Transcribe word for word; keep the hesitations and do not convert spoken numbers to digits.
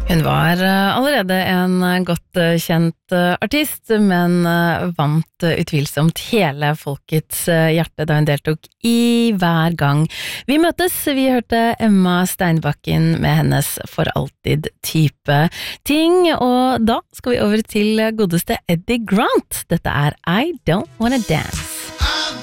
Hun var eh, allerede en eh, godt eh, kjent eh, artist, men eh, vant eh, utvilsomt hele folkets eh, hjerte da hun deltok i Hver gang vi møtes. Vi hørte Emma Steinbakken med hennes For alltid-type ting, og da skal vi over til godeste Eddie Grant. Dette er I Don't Wanna Dance.